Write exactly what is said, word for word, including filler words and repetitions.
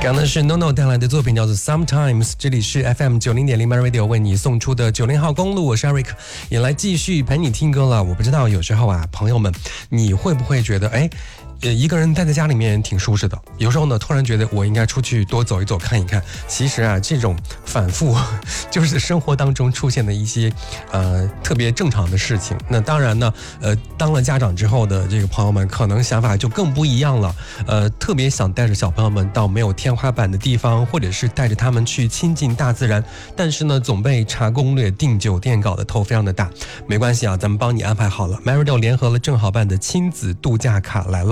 刚才是 NoNo 带来的作品叫做 Sometimes， 这里是 F M 九零点零 My Radio 为你送出的九零号公路，我是 Eric， 也来继续陪你听歌了。我不知道有时候啊，朋友们，你会不会觉得，哎，呃，一个人待在家里面挺舒适的，有时候呢，突然觉得我应该出去多走一走，看一看。其实啊，这种反复就是生活当中出现的一些呃特别正常的事情。那当然呢，呃，当了家长之后的这个朋友们，可能想法就更不一样了。呃，特别想带着小朋友们到没有天花板的地方，或者是带着他们去亲近大自然，但是呢，总被查攻略、订酒店搞得头非常的大。没关系啊，咱们帮你安排好了。My Radio 联合了正好办的亲子度假卡来了。